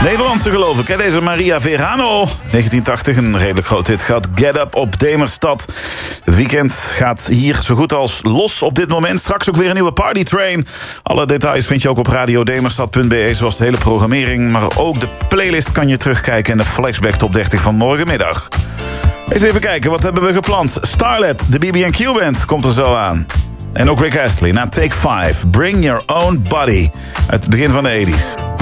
Nederlandse geloof ik, hè? Deze Maria Verano. 1980, een redelijk groot hit gehad. Get Up op Demerstad. Het weekend gaat hier zo goed als los op dit moment. Straks ook weer een nieuwe partytrain. Alle details vind je ook op radiodemerstad.be, zoals de hele programmering. Maar ook de playlist kan je terugkijken in de Flashback Top 30 van morgenmiddag. Eens even kijken, wat hebben we gepland? Starlet, de BB&Q Band, komt er zo aan. En ook Rick Astley na Take 5. Bring Your Own Body. Uit het begin van de 80s.